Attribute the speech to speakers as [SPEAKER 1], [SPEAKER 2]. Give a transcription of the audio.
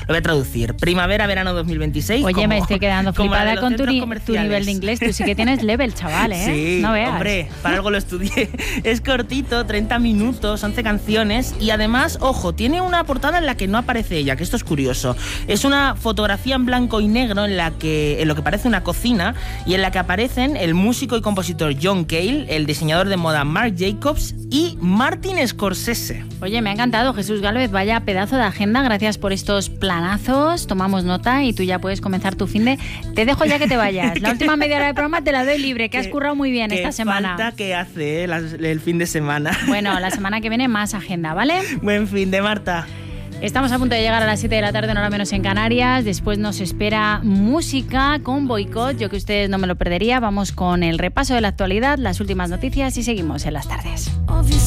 [SPEAKER 1] Lo voy a traducir. Primavera-verano 2026.
[SPEAKER 2] Oye, me estoy quedando flipada con tu nivel de inglés. Tú sí que tienes level, chaval, ¿eh?
[SPEAKER 1] Sí,
[SPEAKER 2] no veas.
[SPEAKER 1] Hombre, para algo lo estudié. Es cortito, 30 minutos, 11 canciones y además, ojo, tiene una portada en la que no aparece ella, que esto es curioso. Es una fotografía en blanco y negro en lo que parece una cocina y en la que aparecen el músico y compositor John Cale, el diseñador de moda Marc Jacobs y Martin Scorsese.
[SPEAKER 2] Oye, me ha encantado, Jesús Gálvez, vaya pedazo de agenda, gracias por estos planazos, tomamos nota y tú ya puedes comenzar tu finde. Te dejo ya que te vayas, la última media hora del programa te la doy libre, que has currado muy bien esta semana.
[SPEAKER 1] Qué falta que hace el fin de semana.
[SPEAKER 2] Bueno, la semana que viene más agenda, ¿vale?
[SPEAKER 1] Buen fin de Marta.
[SPEAKER 2] Estamos a punto de llegar a las 7 de la tarde, una hora menos en Canarias. Después nos espera música con Boicot. Yo que ustedes no me lo perdería. Vamos con el repaso de la actualidad, las últimas noticias y seguimos en las tardes.